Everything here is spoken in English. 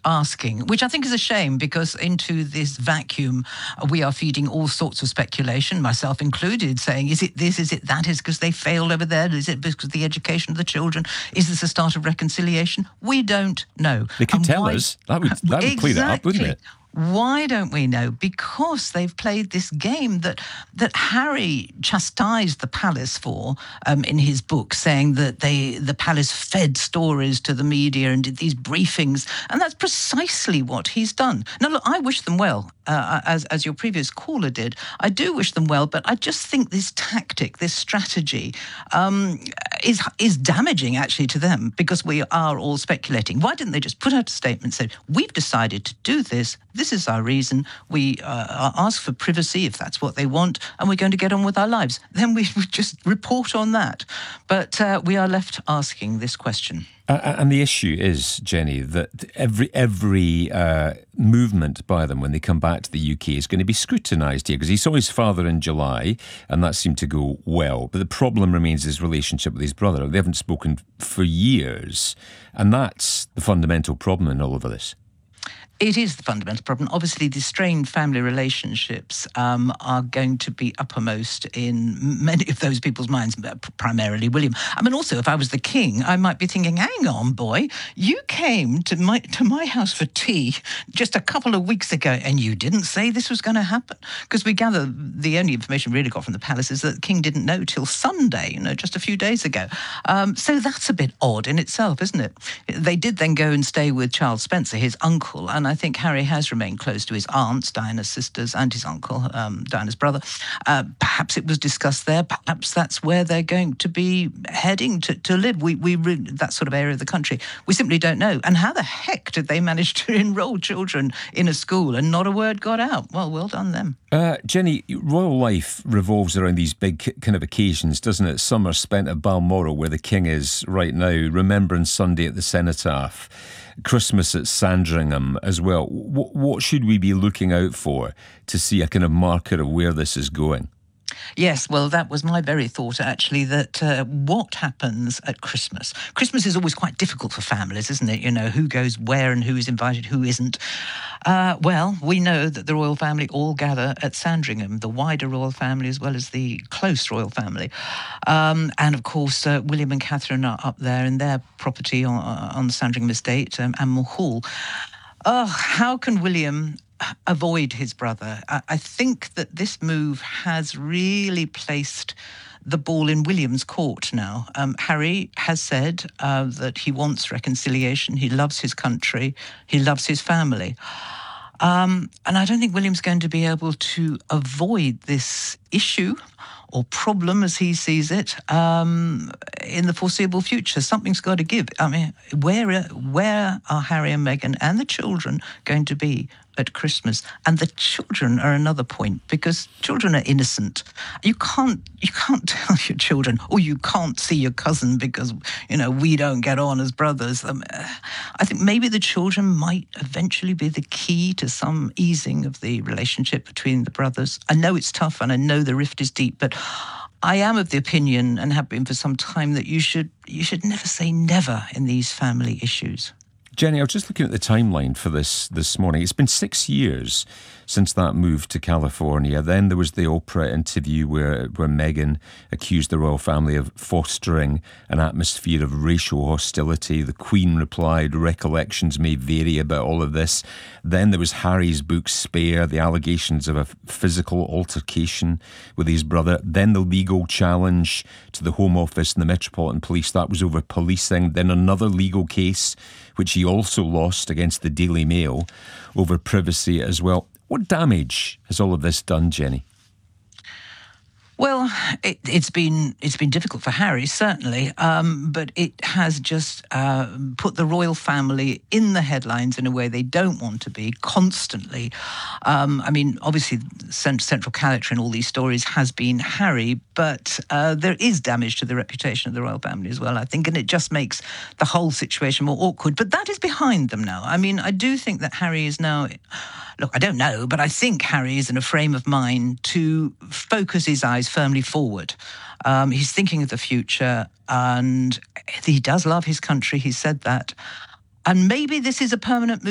asking, which I think is a shame, because into this vacuum we are feeding all sorts of speculation, myself included, saying, is it this, is it that, is it because they failed over there, is it because of the education of the children, is this a start of reconciliation? We don't know. They could tell us. That would clear it up, wouldn't it? Why don't we know? Because they've played this game that Harry chastised the palace for in his book, saying that the palace fed stories to the media and did these briefings, and that's precisely what he's done. Now, look, I wish them well, as your previous caller did. I do wish them well, but I just think this tactic, this strategy, is damaging actually to them, because we are all speculating. Why didn't they just put out a statement and say, we've decided to do this, this is our reason, we ask for privacy if that's what they want, and we're going to get on with our lives. Then we would just report on that. But we are left asking this question. And the issue is, Jenny, that every movement by them when they come back to the UK is going to be scrutinised here, because he saw his father in July and that seemed to go well. But the problem remains his relationship with his brother. They haven't spoken for years, and that's the fundamental problem in all of this. It is the fundamental problem. Obviously, the strained family relationships are going to be uppermost in many of those people's minds, primarily William. I mean, also, if I was the king, I might be thinking, hang on, boy, you came to my house for tea just a couple of weeks ago and you didn't say this was going to happen. Because we gather the only information we really got from the palace is that the king didn't know till Sunday, just a few days ago. So that's a bit odd in itself, isn't it? They did then go and stay with Charles Spencer, his uncle, and I think Harry has remained close to his aunts, Diana's sisters, and his uncle, Diana's brother. Perhaps it was discussed there. Perhaps that's where they're going to be heading to live. That sort of area of the country. We simply don't know. And how the heck did they manage to enrol children in a school and not a word got out? Well done them. Jenny, royal life revolves around these big kind of occasions, doesn't it? Summer spent at Balmoral, where the king is right now, Remembrance Sunday at the Cenotaph, Christmas at Sandringham as well. What should we be looking out for to see a kind of marker of where this is going? Yes, well, that was my very thought, actually, that what happens at Christmas? Christmas is always quite difficult for families, isn't it? Who goes where and who is invited, who isn't. Well, we know that the royal family all gather at Sandringham, the wider royal family as well as the close royal family. And, of course, William and Catherine are up there in their property on the Sandringham estate, Anmore Hall. Oh, how can William avoid his brother? I think that this move has really placed the ball in William's court now. Harry has said that he wants reconciliation. He loves his country. He loves his family. And I don't think William's going to be able to avoid this issue or problem, as he sees it, in the foreseeable future. Something's got to give. I mean, where are Harry and Meghan and the children going to be at Christmas? And the children are another point, because children are innocent. You can't tell your children, oh, you can't see your cousin because, we don't get on as brothers. I think maybe the children might eventually be the key to some easing of the relationship between the brothers. I know it's tough and I know the rift is deep, but I am of the opinion, and have been for some time, that you should never say never in these family issues. Jenny, I was just looking at the timeline for this morning. It's been 6 years since that move to California. Then there was the Oprah interview where Meghan accused the royal family of fostering an atmosphere of racial hostility. The Queen replied, recollections may vary about all of this. Then there was Harry's book, Spare, the allegations of a physical altercation with his brother. Then the legal challenge to the Home Office and the Metropolitan Police. That was over policing. Then another legal case, which he also lost against the Daily Mail, over privacy as well. What damage has all of this done, Jenny? Well, it's been difficult for Harry, certainly, but it has just put the royal family in the headlines in a way they don't want to be, constantly. I mean, obviously, central character in all these stories has been Harry, but there is damage to the reputation of the royal family as well, I think, and it just makes the whole situation more awkward. But that is behind them now. I mean, I do think that Harry is now... Look, I don't know, but I think Harry is in a frame of mind to focus his eyes firmly forward. He's thinking of the future, and he does love his country. He said that. And maybe this is a permanent move.